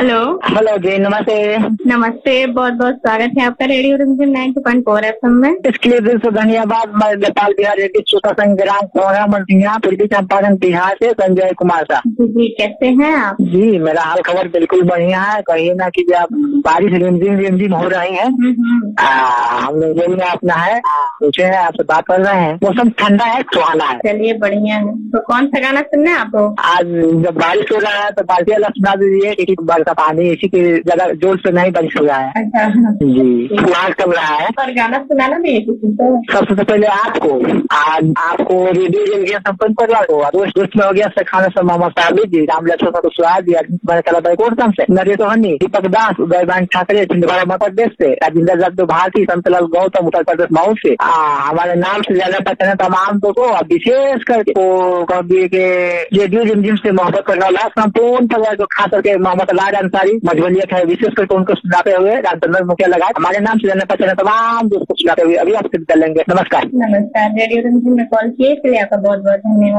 Hello. Hello जी, नमस्ते। नमस्ते, बहुत बहुत स्वागत है आपका रेडियो रिमझिम 90.4 FM में। इसके लिए दिल से धन्यवाद। मैं नेपाल बिहार रेडियो श्रोता संघ ग्राम कोहरा मंसिया पूर्वी चंपारण बिहार से संजय कुमार सा। जी, कैसे हैं आप? जी, मेरा हाल खबर बिल्कुल बढ़िया है। कहिए ना कि जब बारिश रिमझिम रिमझिम हो रही है, हम लोग जो भी अपना है पूछे हैं, आपसे बात कर रहे हैं। मौसम ठंडा है, सुहाना है। चलिए बढ़िया है। तो कौन सा गाना सुनना है आपको? आज जब बारिश हो रहा है तो बारिश वाला सुना दीजिए, क्योंकि बरसा पानी इसी की जगह जोर से नहीं बारिश हो रहा है। अच्छा जी, फुहार चल रहा है। पर गाना सुनाना नहीं है किसी को। सबसे पहले आपको रेडियो रिमझिम संपन्न परिवार को दोस्त में हो गया खाना से मोहम्मद साबिर जी, राम लक्ष्मण कुशवाहा जी, बैकोटम से नरेश सोहनी, दीपक दास, उदयभान ठाकरे छिंदवाड़ा मध्य प्रदेश से, राजेंद्र दत्त भारती, संतलाल गौतम उत्तर प्रदेश मऊ से, हमारे नाम से ज्यादा पहचाने तमाम दोस्तों, विशेष करके रेडियो रिमझिम से मोहब्बत करने वाला संपूर्ण परिवार को खास करके मोहम्मद लाड अंसारी मजबूलियत है, विशेष करके उनको सुनाते हुए रामचंद्र मुखिया लगाए हमारे नाम से जाने पहचाने तमाम दोस्तों को सुनाते हुए अभी आपसे विदा लेंगे। नमस्कार। नमस्कार, रेडियो रिमझिम में कॉल किए इसके लिए आपका बहुत बहुत धन्यवाद।